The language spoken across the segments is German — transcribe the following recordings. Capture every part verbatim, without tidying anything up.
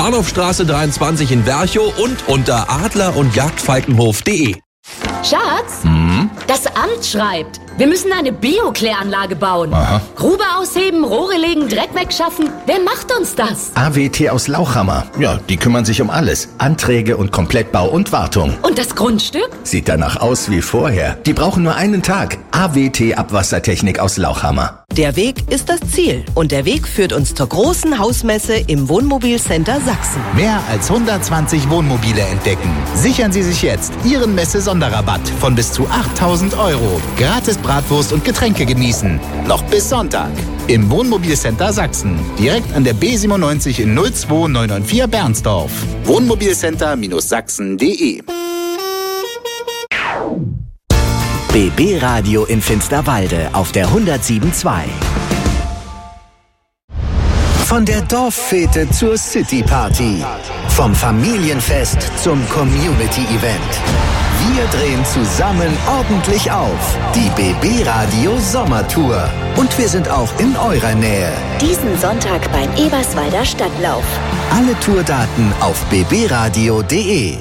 Bahnhofstraße dreiundzwanzig in Werchow und unter adler- und jagdfalkenhof punkt de. Schatz, Hm? das Amt schreibt, wir müssen eine Biokläranlage bauen. Aha. Grube ausheben, Rohre legen, Dreck wegschaffen. Wer macht uns das? A W T aus Lauchhammer. Ja, die kümmern sich um alles. Anträge und Komplettbau und Wartung. Und das Grundstück? Sieht danach aus wie vorher. Die brauchen nur einen Tag. A W T Abwassertechnik aus Lauchhammer. Der Weg ist das Ziel und der Weg führt uns zur großen Hausmesse im Wohnmobilcenter Sachsen. Mehr als hundertzwanzig Wohnmobile entdecken. Sichern Sie sich jetzt Ihren Messe-Sonderrabatt von bis zu achttausend Euro. Gratis Bratwurst und Getränke genießen. Noch bis Sonntag. Im Wohnmobilcenter Sachsen. Direkt an der B siebenundneunzig in null zwei neun neun vier Bernsdorf. Wohnmobilcenter Sachsen punkt de. B B Radio in Finsterwalde auf der hundertsieben Komma zwei. Von der Dorffete zur Cityparty. Vom Familienfest zum Community-Event. Wir drehen zusammen ordentlich auf. Die B B Radio Sommertour. Und wir sind auch in eurer Nähe. Diesen Sonntag beim Eberswalder Stadtlauf. Alle Tourdaten auf b b radio punkt de.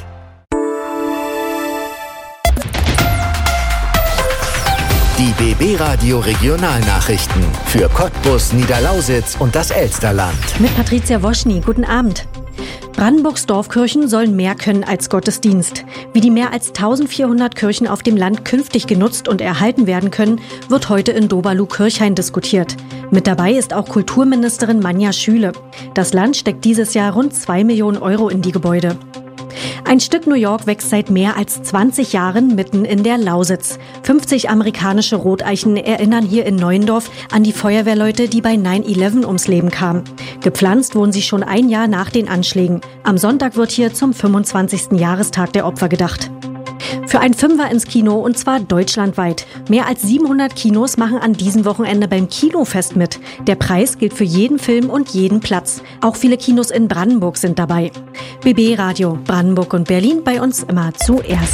Die B B Radio Regionalnachrichten für Cottbus, Niederlausitz und das Elsterland. Mit Patricia Woschny, guten Abend. Brandenburgs Dorfkirchen sollen mehr können als Gottesdienst. Wie die mehr als eintausendvierhundert Kirchen auf dem Land künftig genutzt und erhalten werden können, wird heute in Doberlu-Kirchhain diskutiert. Mit dabei ist auch Kulturministerin Manja Schüle. Das Land steckt dieses Jahr rund zwei Millionen Euro in die Gebäude. Ein Stück New York wächst seit mehr als zwanzig Jahren mitten in der Lausitz. fünfzig amerikanische Roteichen erinnern hier in Neuendorf an die Feuerwehrleute, die bei neun elf ums Leben kamen. Gepflanzt wurden sie schon ein Jahr nach den Anschlägen. Am Sonntag wird hier zum fünfundzwanzigsten Jahrestag der Opfer gedacht. Für ein Fünfer ins Kino und zwar deutschlandweit. Mehr als siebenhundert Kinos machen an diesem Wochenende beim Kinofest mit. Der Preis gilt für jeden Film und jeden Platz. Auch viele Kinos in Brandenburg sind dabei. B B Radio, Brandenburg und Berlin bei uns immer zuerst.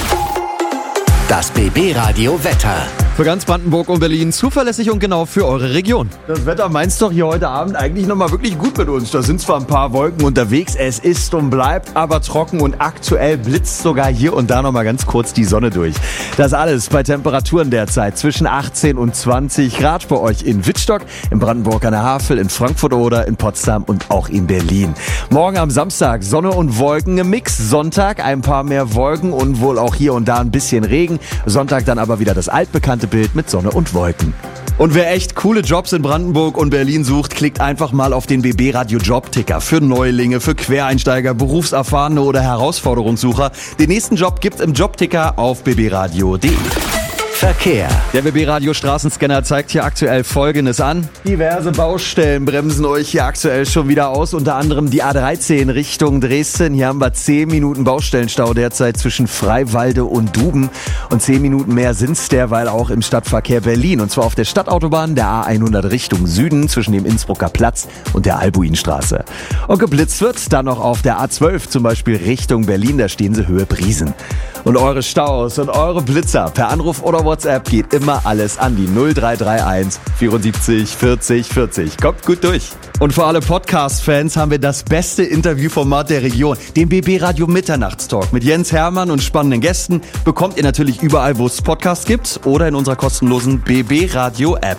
Das B B Radio Wetter. Für ganz Brandenburg und Berlin zuverlässig und genau für eure Region. Das Wetter meinst doch hier heute Abend eigentlich nochmal wirklich gut mit uns. Da sind zwar ein paar Wolken unterwegs, es ist und bleibt aber trocken und aktuell blitzt sogar hier und da nochmal ganz kurz die Sonne durch. Das alles bei Temperaturen derzeit zwischen achtzehn und zwanzig Grad bei euch in Wittstock, in Brandenburg an der Havel, in Frankfurt oder in Potsdam und auch in Berlin. Morgen am Samstag Sonne und Wolken im Mix. Sonntag ein paar mehr Wolken und wohl auch hier und da ein bisschen Regen. Sonntag dann aber wieder das altbekannte Bild mit Sonne und Wolken. Und wer echt coole Jobs in Brandenburg und Berlin sucht, klickt einfach mal auf den B B Radio Jobticker. Für Neulinge, für Quereinsteiger, Berufserfahrene oder Herausforderungssucher. Den nächsten Job gibt's im Jobticker auf b b radio punkt de. Verkehr. Der B B Radio Straßenscanner zeigt hier aktuell Folgendes an. Diverse Baustellen bremsen euch hier aktuell schon wieder aus. Unter anderem die A dreizehn Richtung Dresden. Hier haben wir zehn Minuten Baustellenstau derzeit zwischen Freiwalde und Duben. Und zehn Minuten mehr sind's derweil auch im Stadtverkehr Berlin. Und zwar auf der Stadtautobahn der A hundert Richtung Süden zwischen dem Innsbrucker Platz und der Albuinstraße. Und geblitzt wird dann noch auf der A zwölf zum Beispiel Richtung Berlin. Da stehen sie Höhe Briesen. Und eure Staus und eure Blitzer per Anruf oder WhatsApp geht immer alles an die null drei drei eins vierundsiebzig vierzig vierzig. Kommt gut durch. Und für alle Podcast-Fans haben wir das beste Interviewformat der Region, den B B Radio Mitternachtstalk mit Jens Hermann und spannenden Gästen. Bekommt ihr natürlich überall, wo es Podcasts gibt oder in unserer kostenlosen B B Radio App.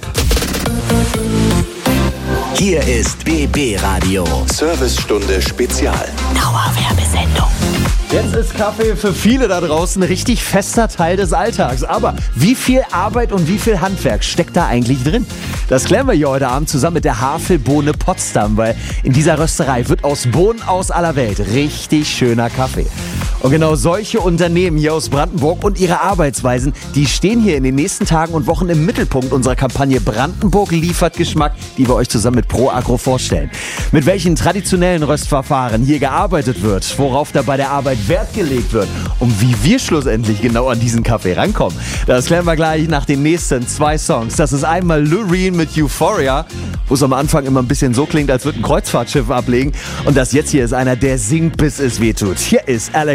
Hier ist B B Radio. Servicestunde Spezial. Dauerwerbesendung. Jetzt ist Kaffee für viele da draußen ein richtig fester Teil des Alltags. Aber wie viel Arbeit und wie viel Handwerk steckt da eigentlich drin? Das klären wir hier heute Abend zusammen mit der Havelbohne Potsdam, weil in dieser Rösterei wird aus Bohnen aus aller Welt richtig schöner Kaffee. Und genau solche Unternehmen hier aus Brandenburg und ihre Arbeitsweisen, die stehen hier in den nächsten Tagen und Wochen im Mittelpunkt unserer Kampagne Brandenburg liefert Geschmack, die wir euch zusammen mit ProAgro vorstellen. Mit welchen traditionellen Röstverfahren hier gearbeitet wird, worauf da bei der Arbeit Wert gelegt wird und wie wir schlussendlich genau an diesen Kaffee rankommen. Das klären wir gleich nach den nächsten zwei Songs. Das ist einmal Loreen mit Euphoria, wo es am Anfang immer ein bisschen so klingt, als würde ein Kreuzfahrtschiff ablegen. Und das jetzt hier ist einer, der singt, bis es wehtut. Hier ist Alex